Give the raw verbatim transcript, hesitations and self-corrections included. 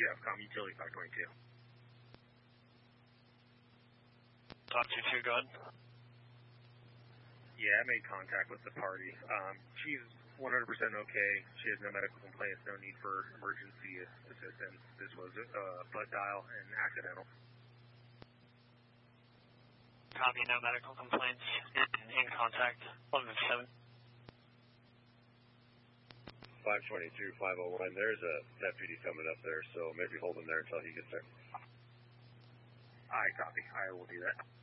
Jeff, com utility five twenty-two. Talk two two, go ahead. Yeah, I made contact with the party. Um, she's one hundred percent okay. She has no medical complaints, no need for emergency assistance. This was a uh, butt dial and accidental. Copy, no medical complaints. In, in contact, one fifty-seven. five twenty-two, five oh one. There's a deputy coming up there, so maybe hold him there until he gets there. I copy. I will do that.